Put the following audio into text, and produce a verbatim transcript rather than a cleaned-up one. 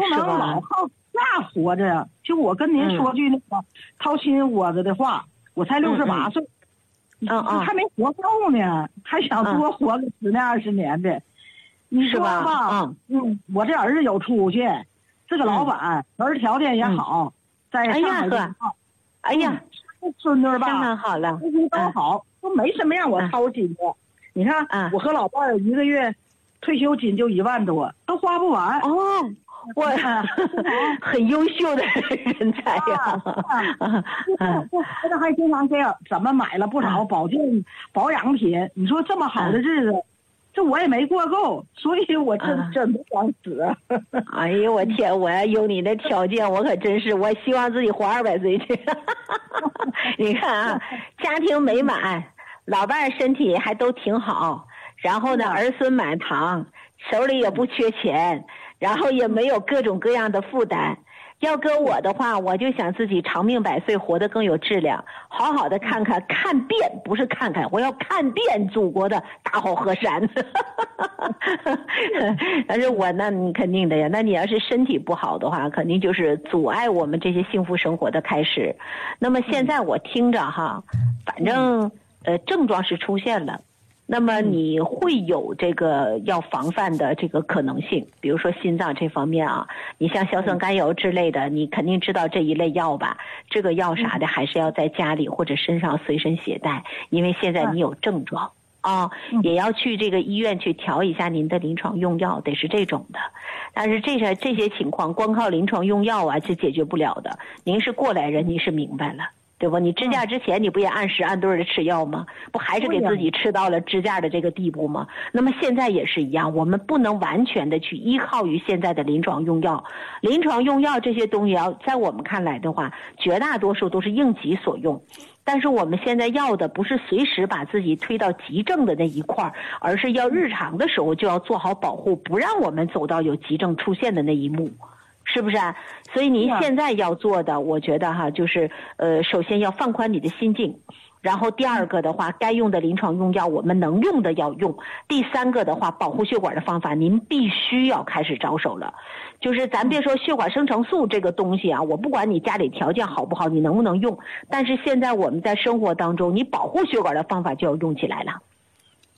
能老靠那活着呀。就我跟您说句那个掏心窝子的话，我才六十八岁， 嗯嗯， 还没活够呢，还想多活个十年二十年的。你说吧，嗯嗯，我这儿子有出息，这个老板儿条件也好，在上海这块， 哎呀， 孙女吧， 相当好了， 都好，都没什么让我操心的。你看，我和老伴儿一个月退休金就一万多，都花不完。 哦，我很优秀的人才呀！ 这这还经常这样，怎么买了不少保健保养品？你说这么好的日子，这我也没过够，所以我真真不想死。 哎呦我天！我要有你的条件，我可真是，我希望自己活二百岁去。你看啊，家庭美满，老伴儿身体还都挺好，然后呢，儿孙满堂，手里也不缺钱。然后也没有各种各样的负担。要搁我的话，我就想自己长命百岁，活得更有质量，好好的看看看遍，不是看看，我要看遍祖国的大好河山。但是我那你肯定的呀，那你要是身体不好的话，肯定就是阻碍我们这些幸福生活的开始。那么现在我听着哈，反正呃症状是出现了。那么你会有这个要防范的这个可能性，比如说心脏这方面啊，你像硝酸甘油之类的，你肯定知道这一类药吧？这个药啥的还是要在家里或者身上随身携带，因为现在你有症状啊，也要去这个医院去调一下您的临床用药，得是这种的。但是这些这些情况光靠临床用药啊是解决不了的。您是过来人，您是明白了。对不？你支架之前你不也按时按对的吃药吗？不还是给自己吃到了支架的这个地步吗？那么现在也是一样，我们不能完全的去依靠于现在的临床用药。临床用药这些东西要在我们看来的话，绝大多数都是应急所用。但是我们现在要的不是随时把自己推到急症的那一块，而是要日常的时候就要做好保护，不让我们走到有急症出现的那一幕。是不是啊？所以您现在要做的，我觉得哈，就是呃，首先要放宽你的心境，然后第二个的话，该用的临床用药我们能用的要用，第三个的话，保护血管的方法您必须要开始着手了。就是咱别说血管生成素这个东西啊，我不管你家里条件好不好，你能不能用，但是现在我们在生活当中，你保护血管的方法就要用起来了。